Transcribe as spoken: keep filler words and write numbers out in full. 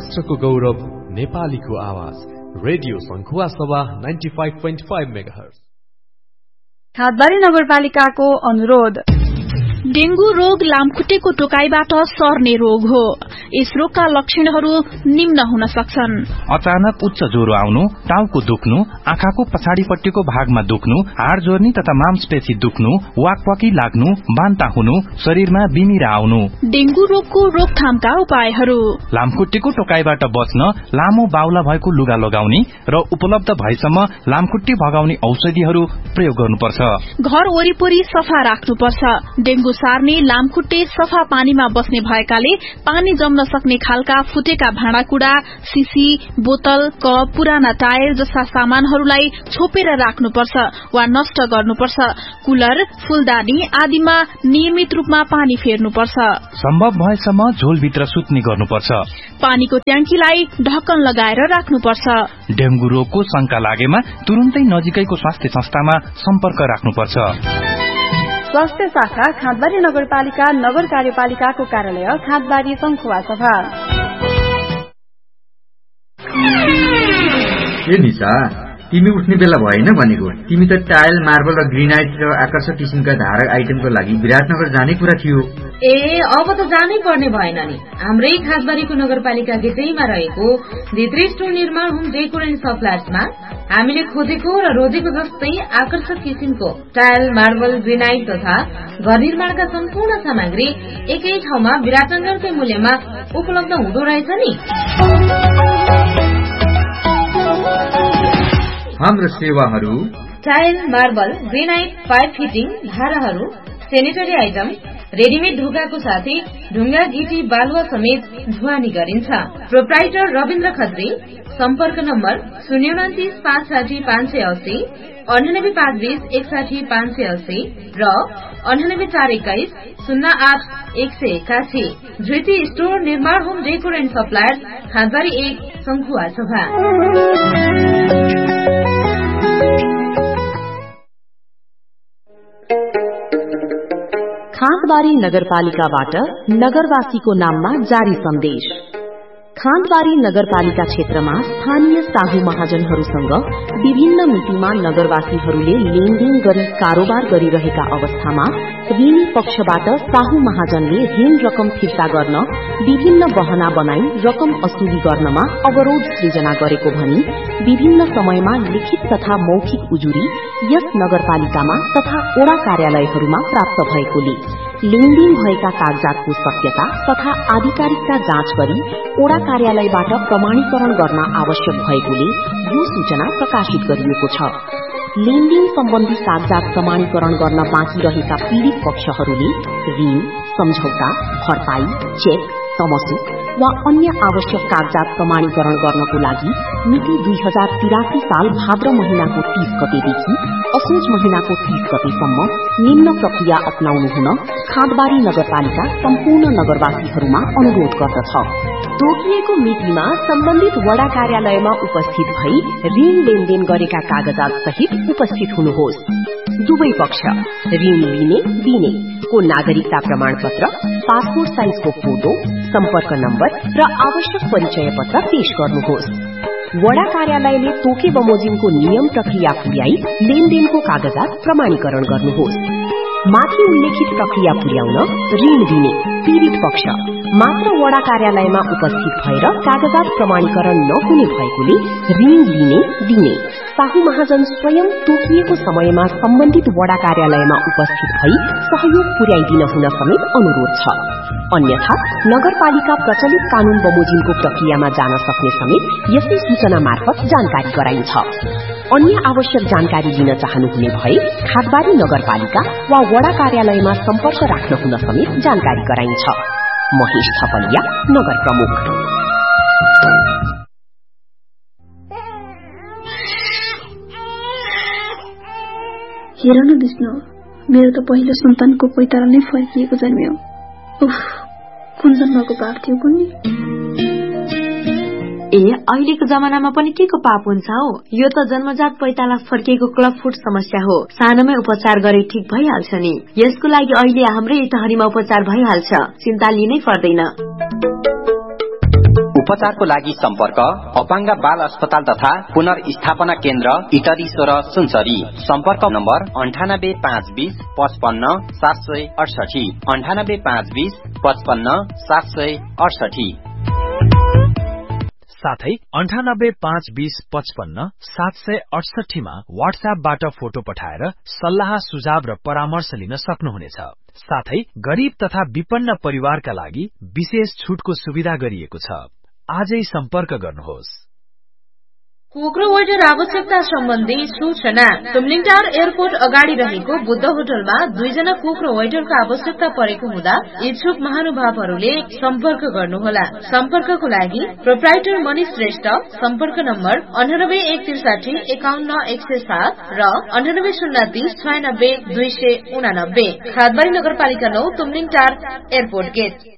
राष्ट्रको गौरव नेपालीको आवाज रेडियो सङ्खुवा सभा ninety five point five megahertz. खादबारी नगरपालिकाको अनुरोध। डेंगू रोग लामखुट्टेको टोकाइबाट सर्ने रोग हो। यस रोगका लक्षणहरू निम्न हुन सक्छन्। अचानक उच्च ज्वरो आउनु, टाउको दुख्नु, आँखाको पछाडिपट्टिको भागमा दुख्नु, हाड जोर्नी तथा मांसपेशी दुख्नु, वाकवाकी लाग्नु, बान्ता हुनु, शरीरमा बिमिरा आउनु। डेंगू रोगको रोकथामका उपायहरू। लामखुट्टेको टोकाइबाट बच्न लामो बाहुला भएको लुगा लगाउने र उपलब्ध भएसम्म लामखुट्टे भगाउने औषधिहरू प्रयोग गर्नुपर्छ। घर वरिपरि सफा राख्नुपर्छ। डेंगू सार्ने लामखुट्टे सफा पानीमा बस्ने भएकाले पानी जम्न सक्ने खालका फुटेका भाँडाकुड़ा, सिसी, बोतल, कप, पुराना टायर जस्ता सामानहरूलाई छोपेर राख्नुपर्छ वा नष्ट गर्नुपर्छ। कुलर, फूलदानी आदिमा नियमित रूपमा पानी फेर्नुपर्छ। सम्भव भएसम्म झोलभित्र सुत्ने गर्नुपर्छ। पानीको ट्याङ्कीलाई ढक्कन लगाएर राख्नुपर्छ। डेंगू रोगको शंका लागेमा तुरुन्तै नजिकैको स्वास्थ्य संस्थामा सम्पर्क राख्नुपर्छ। स्वास्थ्य शाखा खादबारी नगरपालिका नगर कार्यपालिकाको कार्यालय खादबारी सङ्खुवा सभा। ए निशा, तिमी उठ्ने बेला भएन भनेको। तिमी त टाइल, मार्बल र ग्रेनाइट र आकर्षक किसिमका धारक आइटमको लागि विराटनगर जाने कुरा थियो। ए अब त जानै पर्ने भएन नि। हाम्रै खादबारीको नगरपालिका गेटैमा रहेको भित्री स्टोर निर्माण होम डेकोर एन्ड सप्लायर्समा हामीले खोजेको र रोजेको जस्तै आकर्षक किसिमको टाइल, मार्बल, ग्रेनाइट तथा घर निर्माणका सम्पूर्ण सामग्री एकै ठाउँमा विराटनगरकै मूल्यमा उपलब्ध हुँदो रहेछ नि। हाम्रो सेवाहरू tile, marble, granite, pipe fitting, धाराहरू, सेनिटरी आइटम, रेडिमेड ढोकाको साथै ढुङ्गा, गिटी, बालुवा समेत ढुवानी गरिन्छ। प्रोप्राइटर रविन्द्र खत्री। सम्पर्क नम्बर शून्य उन्तिस पाँच साठी पाँच सय अस्सी, अन्ठानब्बे पाँच बीस एकसाठी पाँच सय अस्सी र अन्ठानब्बे चार एक्काइस शून्य आठ एक सय एकासी। धृति स्टोर निर्माण होम डेकोर एन्ड सप्लायर खादबारी एक सङ्खुवा सभा। खादबारी नगरपालिकाबाट नगरवासीको नाममा जारी सन्देश। खादबारी नगरपालिका क्षेत्रमा स्थानीय साहु महाजनहरूसँग विभिन्न मितिमा नगरवासीहरूले लेनदेन गरी कारोबार गरिरहेका अवस्थामा ऋणी पक्षबाट साहु महाजनले ऋण रकम फिर्ता गर्न विभिन्न बहना बनाई रकम असुली गर्नमा अवरोध सृजना गरेको भनी विभिन्न समयमा लिखित तथा मौखिक उजुरी यस नगरपालिकामा तथा ओडा कार्यालयहरूमा प्राप्त भएकोले लेनदेन भएका कागजातको सत्यता तथा आधिकारिकता जाँच गरी ओडा कार्यालयबाट प्रमाणीकरण गर्न आवश्यक भएकोले यो सूचना प्रकाशित गरिएको छ। लेनदेन सम्बन्धी कागजात प्रमाणीकरण गर्न बाँकी रहेका पीड़ित पक्षहरूले ऋण, सम्झौता, भरपाई, चेक, तमसु वा अन्य आवश्यक कागजात प्रमाणीकरण गर्नको लागि मिति दुई हजार तिरासी साल भाद्र महिनाको तीस गतेदेखि असोज महिनाको तीस गतेसम्म निम्न प्रक्रिया अपनाउनु हुन खादबारी नगरपालिका सम्पूर्ण नगरवासीहरूमा अनुरोध गर्दछ। तोकिएको मितिमा सम्बन्धित वडा कार्यालयमा उपस्थित भई ऋण लेनदेन गरेका कागजात सहित उपस्थित हुनुहोस्। दुवै पक्ष ऋण लिने दिने को नागरिकता प्रमाणपत्र, पासपोर्ट साइजको फोटो, सम्पर्क नम्बर र आवश्यक परिचय पत्र पेश गर्नुहोस्। वडा कार्यालयले तोके बमोजिमको नियम प्रक्रिया पुर्याई लेनदेनको कागजात प्रमाणीकरण गर्नुहोस्। माथि उल्लेखित प्रक्रिया पुर्याउन ऋण दिने पीड़ित पक्ष मात्र वडा कार्यालयमा उपस्थित भएर कागजात प्रमाणीकरण नहुने भएकोले ऋण लिने दिने साहु महाजन स्वयं तोकिएको समयमा सम्बन्धित वडा कार्यालयमा उपस्थित भई सहयोग पुर्याइदिन हुन समेत अनुरोध छ। अन्यथा नगरपालिका प्रचलित कानून बमोजिमको प्रक्रियामा जान सक्ने समेत यसै सूचना मार्फत जानकारी गराइन्छ। अन्य आवश्यक जानकारी लिन चाहनुहुने भए खादबारी नगरपालिका वा वडा कार्यालयमा सम्पर्क राख्न हुन समेत जानकारी गराइन्छ। महेश थपलिया, नगर प्रमुख। हेर न विष्णु, मेरो त पहिलो सन्तानको पैतारा नै फर्किएको जन्मियो। उफ, कुन जन्मको पाप थियो कुन्नी। ए अहिलेको जमानामा पनि के को पाप हुन्छ हो? यो त जन्मजात पैताला फर्किएको क्लब फुट समस्या हो। सानोमै उपचार गरे ठीक भइहाल्छ नि। यसको लागि अहिले हाम्रै तहरीमा उपचार भइहाल्छ, चिन्ता लिनै पर्दैन। उपचारको लागि सम्पर्क अपाङ्ग बाल अस्पताल तथा पुनर्स्थापना केन्द्र इटरी सोह्र सुनसरी। सम्पर्क नम्बर अन्ठानब्बे पाँच बीस पचपन्न सात सय अडसठी अन्ठानब्बे पाँच बीस पचपन्न सात सय अडसठी। साथै अन्ठानब्बे पाँच बीस पचपन्न सात सय अडसठीमा वाट्सएपबाट फोटो पठाएर सल्लाह सुझाव र परामर्श लिन सक्नुहुनेछ। साथै गरीब तथा विपन्न परिवारका लागि विशेष छुटको सुविधा गरिएको छ। आजै सम्पर्क गर्नुहोस्। कुक र वेटर आवश्यकता सम्बन्धी सूचना। तुमलिङ टार एयरपोर्ट अगाडि रहेको बुद्ध होटलमा दुईजना कुक र वेटरको आवश्यकता परेको हुँदा इच्छुक महानुभावहरूले सम्पर्क गर्नुहोला। सम्पर्कको लागि प्रोप्राइटर मनिष श्रेष्ठ। सम्पर्क नम्बर अन्ठानब्बे एक त्रिसाठी एकाउन्न एक सय सात र अन्ठानब्बे शून्य तीस छयानब्बे दुई सय उनानब्बे। खादबारी नगरपालिका नौ तुमलिङ टार एयरपोर्ट गेट।